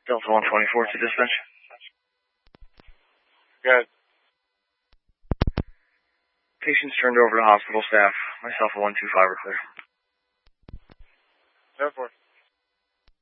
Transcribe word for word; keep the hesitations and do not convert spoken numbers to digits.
Delta one twenty-four to dispatch. Good. Patients turned over to hospital staff. Myself a one two five are clear.